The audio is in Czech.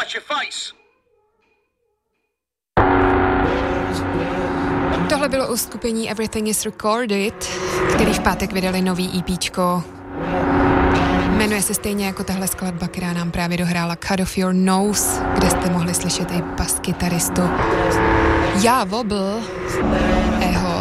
Tohle bylo uskupení Everything is Recorded, který v pátek vydali nový EPčko. Jmenuje se stejně jako tahle skladba, která nám právě dohrála Cut Off Your Nose, kde jste mohli slyšet i bas-kytaristu Ja Wobble, jeho